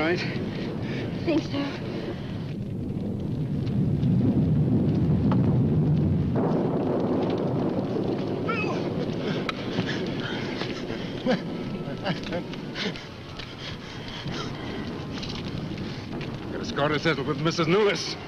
right? I think so. Got a score to settle with Mrs. Newless.